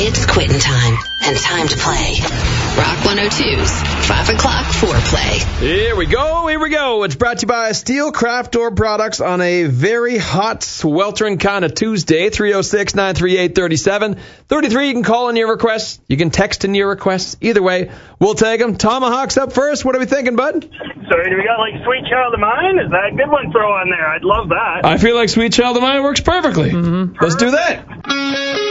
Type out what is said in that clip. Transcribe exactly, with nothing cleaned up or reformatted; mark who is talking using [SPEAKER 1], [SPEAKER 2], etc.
[SPEAKER 1] It's quitting time and time to play. Rock one oh two's five o'clock foreplay.
[SPEAKER 2] Here we go, here we go. It's brought to you by Steel Craft Door Products on a very hot, sweltering kind of Tuesday. three oh six, nine three eight, three seven three three. You can call in your requests. You can text in your requests. Either way, we'll take them. Tomahawk's up first. What are we thinking, bud?
[SPEAKER 3] So do we got like Sweet Child of Mine? Is that a good one to throw on there? I'd love that.
[SPEAKER 2] I feel like Sweet Child of Mine works perfectly. Mm-hmm. Let's do that.